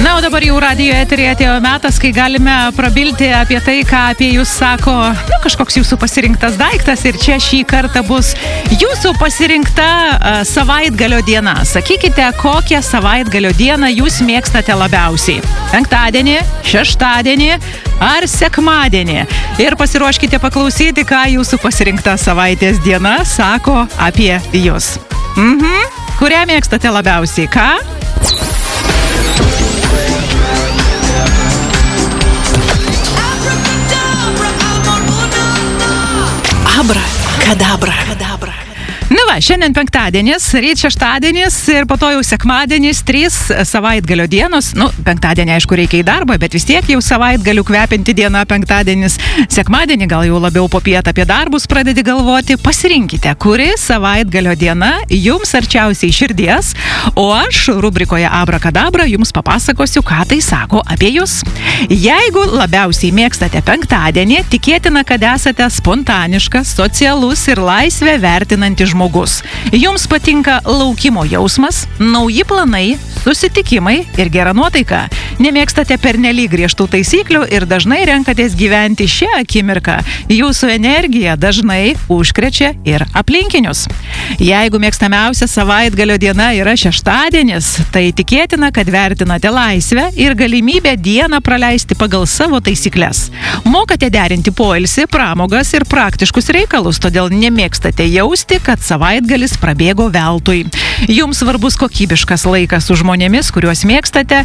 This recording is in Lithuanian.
Na, o dabar jau radijo eteryje atėjo metas, kai galime prabilti apie tai, ką apie jūs sako kažkoks jūsų pasirinktas daiktas. Ir čia šį kartą bus jūsų pasirinkta savaitgalio diena. Sakykite, kokią savaitgalio dieną jūs mėgstate labiausiai. Penktadienį, šeštadienį ar sekmadienį. Ir pasiruoškite paklausyti, ką jūsų pasirinkta savaitės diena sako apie jūs. Kurią mėgstate labiausiai? Ką? Abra, kadabra. Na va, šiandien penktadienis, ryt šeštadienis ir po to jau sekmadienis, 3 savaitgalio dienos. Nu, penktadienį, aišku, reikia į darbą, bet vis tiek jau savaitgalių kvepinti diena penktadienis. Sekmadienį gal jau labiau popiet apie darbus pradedi galvoti. Pasirinkite, kuri savaitgalio diena jums arčiausiai širdies, o aš rubrikoje Abra kadabra jums papasakosiu, ką tai sako apie jūs. Jeigu labiausiai mėgstate penktadienį, tikėtina, kad esate spontaniškas, socialus ir laisvę vertinantis žmogus. Jums patinka laukimo jausmas, nauji planai, susitikimai ir gera nuotaika. Nemėgstate pernelyg griežtų taisyklių ir dažnai renkatės gyventi šią akimirką. Jūsų energija dažnai užkrečia ir aplinkinius. Jeigu mėgstamiausia savaitgalio diena yra šeštadienis, tai tikėtina, kad vertinate laisvę ir galimybę dieną praleisti pagal savo taisykles. Mokate derinti poilsį, pramogas ir praktiškus reikalus, todėl nemėgstate jausti, kad savaitgalis prabėgo veltui. Jums svarbus kokybiškas laikas su žmonėmis, kuriuos mėgstate,